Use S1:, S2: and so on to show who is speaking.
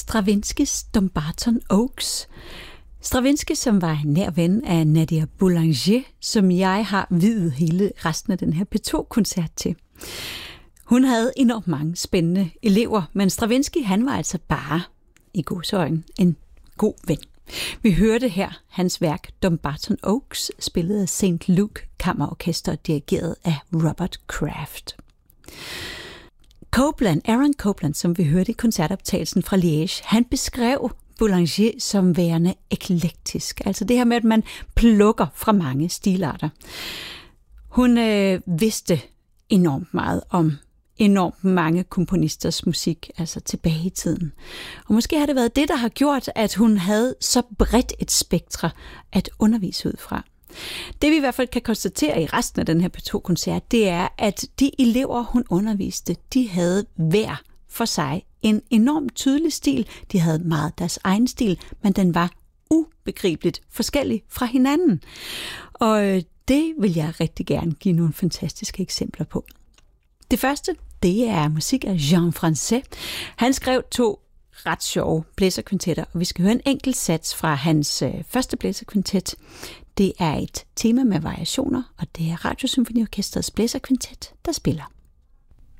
S1: Stravinskys Dumbarton Oaks. Stravinsky, som var en nær ven af Nadia Boulanger, som jeg har viet hele resten af den her P2-koncert til. Hun havde enormt mange spændende elever, men Stravinsky, han var altså bare, i gåseøjne, en god ven. Vi hørte her hans værk Dumbarton Oaks, spillet af St. Luke Kammerorkester, dirigeret af Robert Craft. Aaron Copland, som vi hørte i koncertoptagelsen fra Liège, han beskrev Boulanger som værende eklektisk. Altså det her med, at man plukker fra mange stilarter. Hun vidste enormt meget om enormt mange komponisters musik, altså tilbage i tiden. Og måske har det været det, der har gjort, at hun havde så bredt et spektre at undervise ud fra. Det vi i hvert fald kan konstatere i resten af den her P2-koncert, det er, at de elever, hun underviste, de havde hver for sig en enormt tydelig stil. De havde meget deres egen stil, men den var ubegribeligt forskellig fra hinanden. Og det vil jeg rigtig gerne give nogle fantastiske eksempler på. Det første, det er musik af Jean Francaix. Han skrev 2 ret sjove blæserkvintetter, og vi skal høre en enkelt sats fra hans første blæserkvintet. Det er et tema med variationer, og det er Radiosymfoniorkestrets blæserkvintet, der spiller.